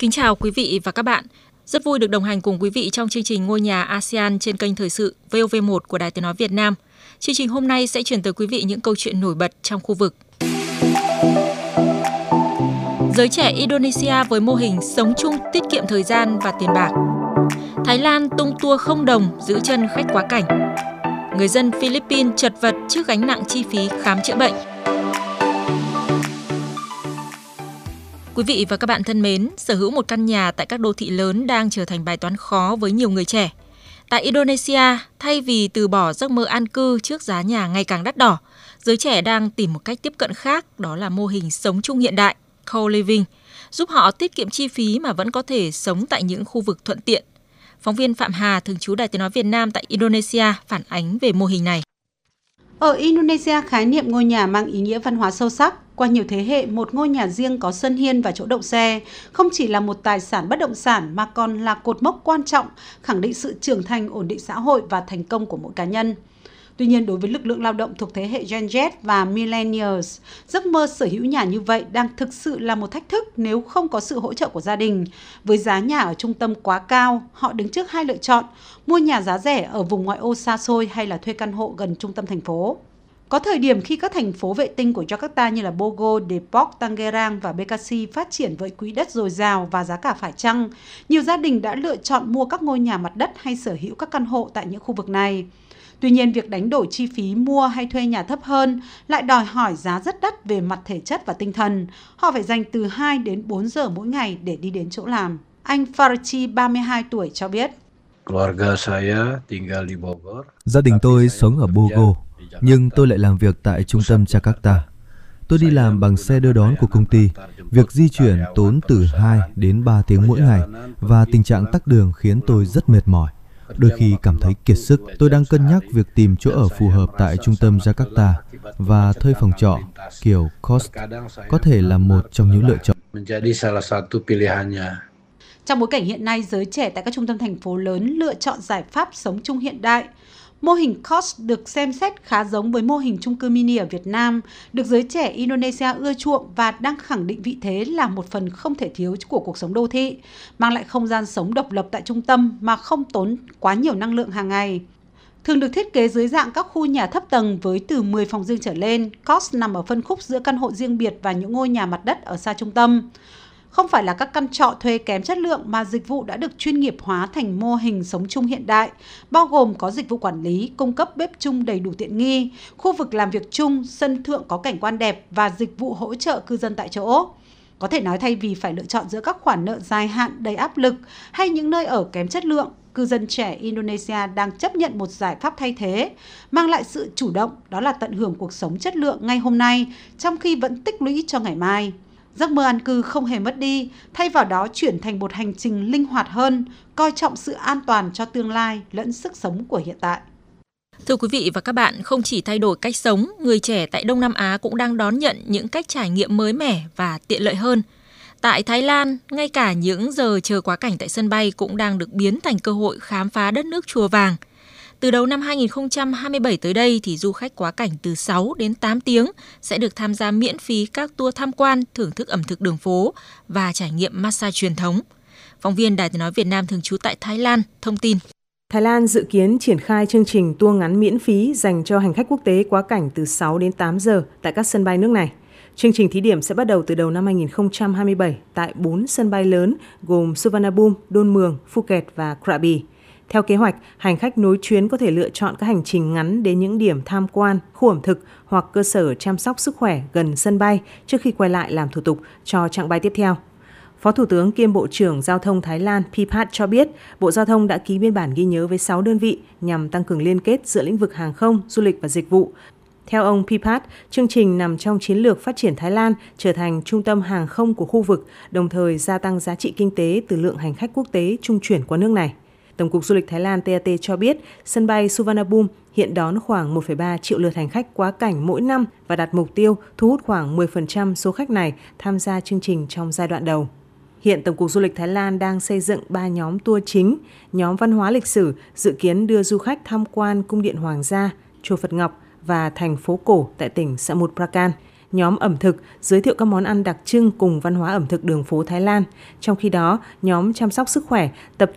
Kính chào quý vị và các bạn. Rất vui được đồng hành cùng quý vị trong chương trình Ngôi nhà ASEAN trên kênh Thời sự VOV1 của Đài Tiếng nói Việt Nam. Chương trình hôm nay sẽ chuyển tới quý vị những câu chuyện nổi bật trong khu vực. Giới trẻ Indonesia với mô hình sống chung tiết kiệm thời gian và tiền bạc. Thái Lan tung tour không đồng giữ chân khách quá cảnh. Người dân Philippines chật vật trước gánh nặng chi phí khám chữa bệnh. Quý vị và các bạn thân mến, sở hữu một căn nhà tại các đô thị lớn đang trở thành bài toán khó với nhiều người trẻ. Tại Indonesia, thay vì từ bỏ giấc mơ an cư trước giá nhà ngày càng đắt đỏ, giới trẻ đang tìm một cách tiếp cận khác, đó là mô hình sống chung hiện đại, co-living, giúp họ tiết kiệm chi phí mà vẫn có thể sống tại những khu vực thuận tiện. Phóng viên Phạm Hà, thường trú Đài Tiếng nói Việt Nam tại Indonesia, phản ánh về mô hình này. Ở Indonesia, khái niệm ngôi nhà mang ý nghĩa văn hóa sâu sắc. Qua nhiều thế hệ, một ngôi nhà riêng có sân hiên và chỗ đậu xe không chỉ là một tài sản bất động sản mà còn là cột mốc quan trọng, khẳng định sự trưởng thành, ổn định xã hội và thành công của mỗi cá nhân. Tuy nhiên, đối với lực lượng lao động thuộc thế hệ Gen Z và Millennials, giấc mơ sở hữu nhà như vậy đang thực sự là một thách thức nếu không có sự hỗ trợ của gia đình. Với giá nhà ở trung tâm quá cao, họ đứng trước hai lựa chọn: mua nhà giá rẻ ở vùng ngoại ô xa xôi hay là thuê căn hộ gần trung tâm thành phố. Có thời điểm khi các thành phố vệ tinh của Jakarta như là Bogor, Depok, Tangerang và Bekasi phát triển với quỹ đất dồi dào và giá cả phải chăng, nhiều gia đình đã lựa chọn mua các ngôi nhà mặt đất hay sở hữu các căn hộ tại những khu vực này. Tuy nhiên, việc đánh đổi chi phí mua hay thuê nhà thấp hơn lại đòi hỏi giá rất đắt về mặt thể chất và tinh thần. Họ phải dành từ 2 đến 4 giờ mỗi ngày để đi đến chỗ làm. Anh Farchi, 32 tuổi, cho biết. Gia đình tôi sống ở Bogor, nhưng tôi lại làm việc tại trung tâm Jakarta. Tôi đi làm bằng xe đưa đón của công ty. Việc di chuyển tốn từ 2 đến 3 tiếng mỗi ngày và tình trạng tắc đường khiến tôi rất mệt mỏi. Đôi khi cảm thấy kiệt sức. Tôi đang cân nhắc việc tìm chỗ ở phù hợp tại trung tâm Jakarta và thuê phòng trọ kiểu Kos có thể là một trong những lựa chọn. Trong bối cảnh hiện nay, giới trẻ tại các trung tâm thành phố lớn lựa chọn giải pháp sống chung hiện đại. Mô hình Kos được xem xét khá giống với mô hình chung cư mini ở Việt Nam, được giới trẻ Indonesia ưa chuộng và đang khẳng định vị thế là một phần không thể thiếu của cuộc sống đô thị, mang lại không gian sống độc lập tại trung tâm mà không tốn quá nhiều năng lượng hàng ngày. Thường được thiết kế dưới dạng các khu nhà thấp tầng với từ 10 phòng riêng trở lên, Kos nằm ở phân khúc giữa căn hộ riêng biệt và những ngôi nhà mặt đất ở xa trung tâm. Không phải là các căn trọ thuê kém chất lượng mà dịch vụ đã được chuyên nghiệp hóa thành mô hình sống chung hiện đại, bao gồm có dịch vụ quản lý, cung cấp bếp chung đầy đủ tiện nghi, khu vực làm việc chung, sân thượng có cảnh quan đẹp và dịch vụ hỗ trợ cư dân tại chỗ. Có thể nói thay vì phải lựa chọn giữa các khoản nợ dài hạn đầy áp lực hay những nơi ở kém chất lượng, cư dân trẻ Indonesia đang chấp nhận một giải pháp thay thế, mang lại sự chủ động, đó là tận hưởng cuộc sống chất lượng ngay hôm nay, trong khi vẫn tích lũy cho ngày mai. Giấc mơ an cư không hề mất đi, thay vào đó chuyển thành một hành trình linh hoạt hơn, coi trọng sự an toàn cho tương lai lẫn sức sống của hiện tại. Thưa quý vị và các bạn, không chỉ thay đổi cách sống, người trẻ tại Đông Nam Á cũng đang đón nhận những cách trải nghiệm mới mẻ và tiện lợi hơn. Tại Thái Lan, ngay cả những giờ chờ quá cảnh tại sân bay cũng đang được biến thành cơ hội khám phá đất nước chùa vàng. Từ đầu năm 2027 tới đây thì du khách quá cảnh từ 6 đến 8 tiếng sẽ được tham gia miễn phí các tour tham quan, thưởng thức ẩm thực đường phố và trải nghiệm massage truyền thống. Phóng viên Đài Tiếng nói Việt Nam thường trú tại Thái Lan thông tin. Thái Lan dự kiến triển khai chương trình tour ngắn miễn phí dành cho hành khách quốc tế quá cảnh từ 6 đến 8 giờ tại các sân bay nước này. Chương trình thí điểm sẽ bắt đầu từ đầu năm 2027 tại 4 sân bay lớn gồm Suvarnabhumi, Đôn Mường, Phuket và Krabi. Theo kế hoạch, hành khách nối chuyến có thể lựa chọn các hành trình ngắn đến những điểm tham quan, khu ẩm thực hoặc cơ sở chăm sóc sức khỏe gần sân bay trước khi quay lại làm thủ tục cho chặng bay tiếp theo. Phó Thủ tướng kiêm Bộ trưởng Giao thông Thái Lan Phipat cho biết, Bộ Giao thông đã ký biên bản ghi nhớ với 6 đơn vị nhằm tăng cường liên kết giữa lĩnh vực hàng không, du lịch và dịch vụ. Theo ông Phipat, chương trình nằm trong chiến lược phát triển Thái Lan trở thành trung tâm hàng không của khu vực, đồng thời gia tăng giá trị kinh tế từ lượng hành khách quốc tế trung chuyển qua nước này. Tổng cục Du lịch Thái Lan TAT cho biết, sân bay Suvarnabhumi hiện đón khoảng 1,3 triệu lượt hành khách quá cảnh mỗi năm và đặt mục tiêu thu hút khoảng 10% số khách này tham gia chương trình trong giai đoạn đầu. Hiện Tổng cục Du lịch Thái Lan đang xây dựng 3 nhóm tour chính. Nhóm văn hóa lịch sử dự kiến đưa du khách tham quan Cung điện Hoàng gia, Chùa Phật Ngọc và thành phố cổ tại tỉnh Samut Prakan. nhóm ẩm thực giới thiệu các món ăn đặc trưng cùng văn hóa ẩm thực đường phố Thái Lan. Trong khi đó, nhóm chăm sóc sức khỏe tập